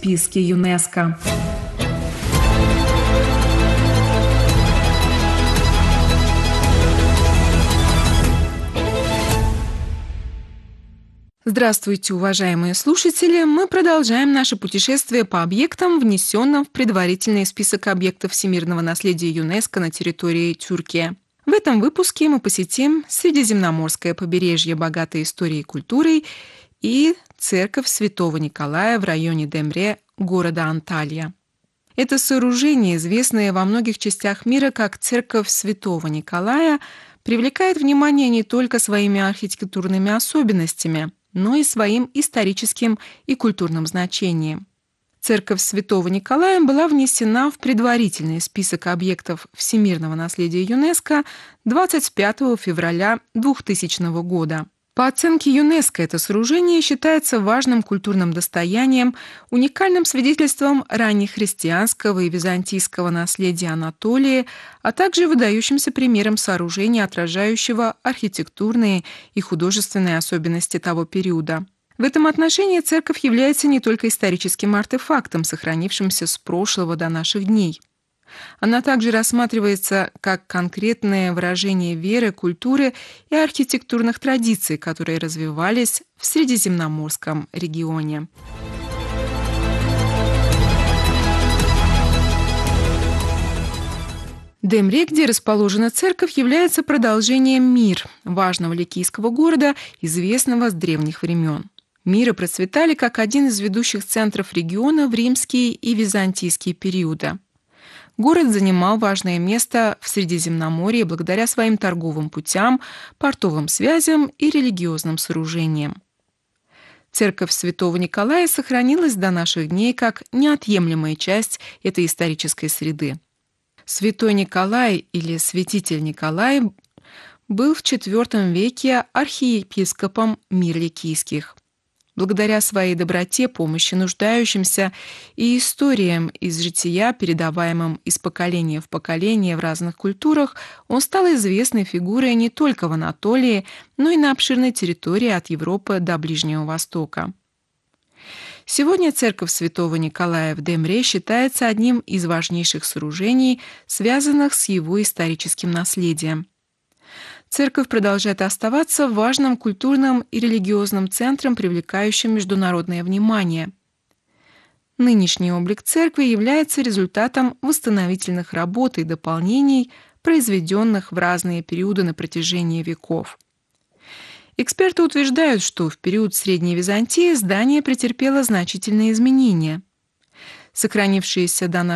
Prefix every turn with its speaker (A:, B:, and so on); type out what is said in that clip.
A: списке ЮНЕСКО. Здравствуйте, уважаемые слушатели! Мы продолжаем наше путешествие по объектам, внесенным в предварительный список объектов всемирного наследия ЮНЕСКО на территории Тюркии. В этом выпуске мы посетим Средиземноморское побережье, богатое историей и культурой, и церковь Святого Николая в районе Демре, города Анталия. Это сооружение, известное во многих частях мира как церковь Святого Николая, привлекает внимание не только своими архитектурными особенностями, но и своим историческим и культурным значением. Церковь Святого Николая была внесена в предварительный список объектов всемирного наследия ЮНЕСКО 25 февраля 2000 года. По оценке ЮНЕСКО это сооружение считается важным культурным достоянием, уникальным свидетельством раннехристианского и византийского наследия Анатолии, а также выдающимся примером сооружения, отражающего архитектурные и художественные особенности того периода. В этом отношении церковь является не только историческим артефактом, сохранившимся с прошлого до наших дней. Она также рассматривается как конкретное выражение веры, культуры и архитектурных традиций, которые развивались в Средиземноморском регионе. Демре, где расположена церковь, является продолжением Мир, важного ликийского города, известного с древних времен. Миры процветали как один из ведущих центров региона в римские и византийские периоды. Город занимал важное место в Средиземноморье благодаря своим торговым путям, портовым связям и религиозным сооружениям. Церковь Святого Николая сохранилась до наших дней как неотъемлемая часть этой исторической среды. Святой Николай или святитель Николай был в IV веке архиепископом мир ликийских. Благодаря своей доброте, помощи нуждающимся и историям из жития, передаваемым из поколения в поколение в разных культурах, он стал известной фигурой не только в Анатолии, но и на обширной территории от Европы до Ближнего Востока. Сегодня церковь Святого Николая в Демре считается одним из важнейших сооружений, связанных с его историческим наследием. Церковь продолжает оставаться важным культурным и религиозным центром, привлекающим международное внимание. Нынешний облик церкви является результатом восстановительных работ и дополнений, произведенных в разные периоды на протяжении веков. Эксперты утверждают, что в период Средней Византии здание претерпело значительные изменения. Сохранившиеся до